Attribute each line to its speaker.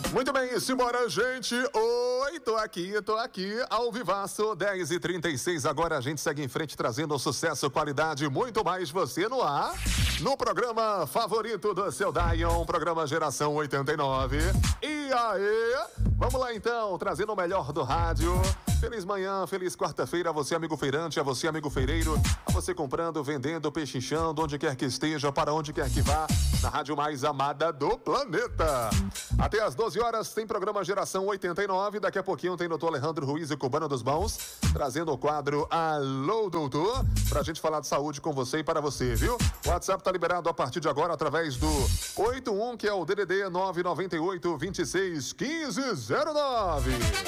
Speaker 1: Muito bem, simbora, gente. Oi, tô aqui, ao vivaço, 10h36. Agora a gente segue em frente trazendo sucesso, qualidade, muito mais você no ar. No programa favorito do seu Dion, programa Geração 89. E aí, vamos lá então, trazendo o melhor do rádio. Feliz manhã, feliz quarta-feira a você, amigo feirante, a você, amigo feireiro, a você comprando, vendendo, pechinchando, onde quer que esteja, para onde quer que vá, na rádio mais amada do planeta. Até às 12 horas tem programa Geração 89, daqui a pouquinho tem doutor Alejandro Ruiz e Cubano dos Bons, trazendo o quadro Alô Doutor, pra gente falar de saúde com você e para você, viu? O WhatsApp tá liberado a partir de agora através do 81, que é o DDD 998 26 15 09.